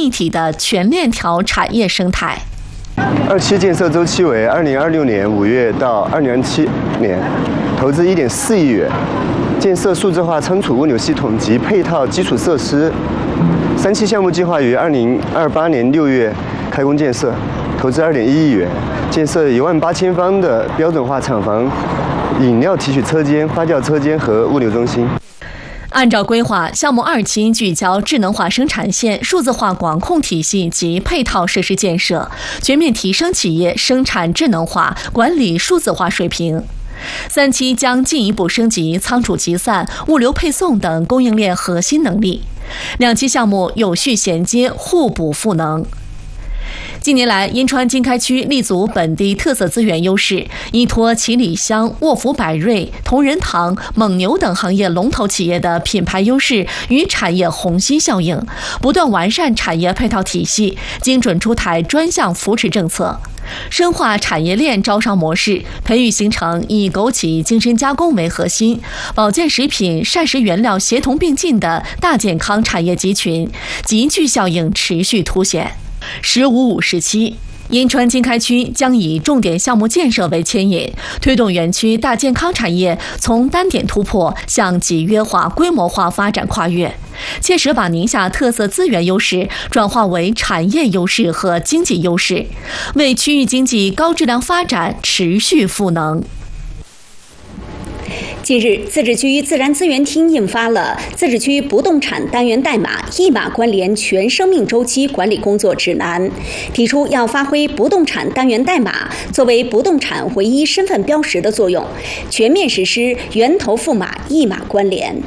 一体的全链条产业生态。 2期建设周期为2026年5月到2027年，投资1.4亿元，建设数字化仓储物流系统及配套基础设施。3期项目计划于2028年6月开工建设，投资2.1亿元，建设18000方的标准化厂房、饮料提取车间、发酵车间和物流中心。 按照规划，项目2期聚焦智能化生产线、数字化管控体系及配套设施建设，全面提升企业生产智能化、管理数字化水平。3期将进一步升级仓储集散、物流配送等供应链核心能力。2期项目有序衔接、互补赋能。近年来，银川经开区立足本地特色资源优势，依托七里香、沃福百瑞、同仁堂、蒙牛等行业龙头企业的品牌优势与产业虹吸效应，不断完善产业配套体系，精准出台专项扶持政策，深化产业链招商模式，培育形成以枸杞精深加工为核心、保健食品、膳食原料协同并进的大健康产业集群，集聚效应持续凸显。15-5时期，银川经开区将以重点项目建设为牵引，推动园区大健康产业从单点突破向集约化、规模化发展跨越，切实把宁夏特色资源优势转化为产业优势和经济优势，为区域经济高质量发展持续赋能。 近日，自治区自然资源厅印发了《自治区不动产单元代码一码关联全生命周期管理工作指南》，提出要发挥不动产单元代码作为不动产唯一身份标识的作用，全面实施源头赋码一码关联。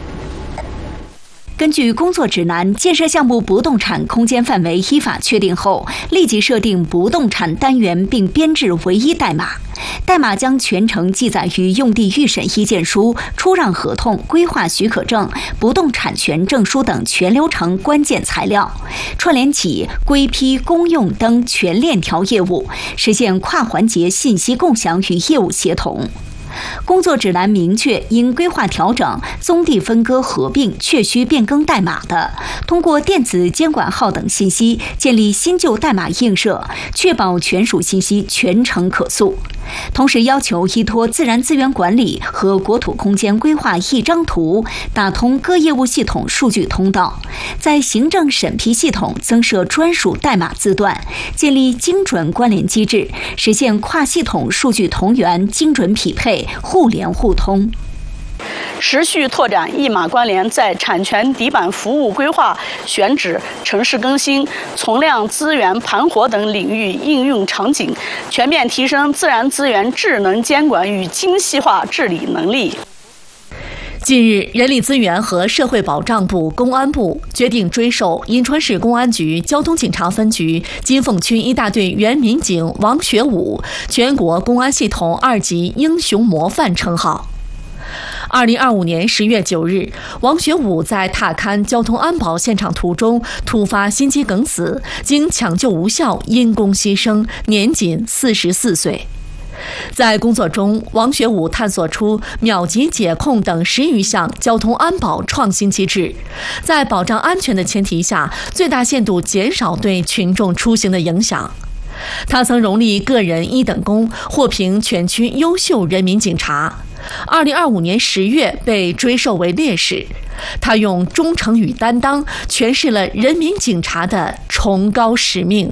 根据工作指南，建设项目不动产空间范围依法确定后，立即设定不动产单元并编制唯一代码。代码将全程记载于用地预审意见书、出让合同、规划许可证、不动产权证书等全流程关键材料，串联起规批公用等全链条业务，实现跨环节信息共享与业务协同。工作指南明确，因规划调整、宗地分割合并确需变更代码的，通过电子监管号等信息建立新旧代码映射，确保权属信息全程可溯。同时要求依托自然资源管理和国土空间规划一张图，打通各业务系统数据通道，在行政审批系统增设专属代码字段，建立精准关联机制，实现跨系统数据同源、精准匹配、互联互通。 持续拓展一码关联在产权底板服务规划、选址、城市更新、从量资源盘活等领域应用场景，全面提升自然资源智能监管与精细化治理能力。 近日，人力资源和社会保障部、公安部决定追授银川市公安局交通警察分局金凤区一大队原民警王学武全国公安系统2级英雄模范称号。2025年10月9日，王学武在踏勘交通安保现场途中突发心肌梗死，经抢救无效因公牺牲，年仅44岁。在工作中，王学武探索出秒级解控等10余项交通安保创新机制，在保障安全的前提下，最大限度减少对群众出行的影响。他曾荣立个人1等功，获评全区优秀人民警察。2025年10月被追授为烈士。他用忠诚与担当诠释了人民警察的崇高使命。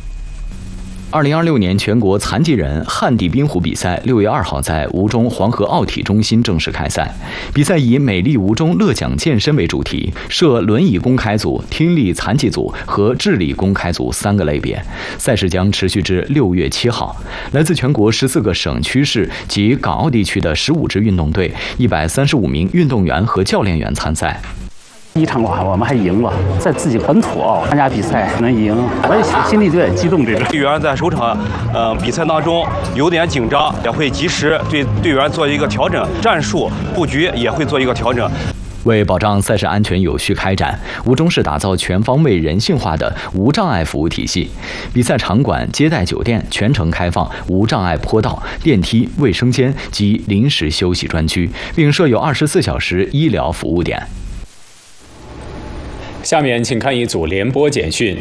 2026年全国残疾人旱地冰壶比赛6月2号在吴中黄河奥体中心正式开赛。比赛以美丽吴中乐享健身为主题，设轮椅公开组、听力残疾组和智力公开组3个类别。赛事将持续至6月7号。来自全国14个省区市及港澳地区的15支运动队、135名运动员和教练员参赛。 一场我们还赢了，在自己本土参加比赛能赢，我也心里有点激动。这个队员在首场比赛当中有点紧张，也会及时对队员做一个调整，战术布局也会做一个调整。 为保障赛事安全有序开展，吴中市打造全方位人性化的无障碍服务体系。比赛场馆、接待酒店全程开放无障碍坡道、电梯、卫生间及临时休息专区，并设有24小时医疗服务点。 下面请看一组联播简讯。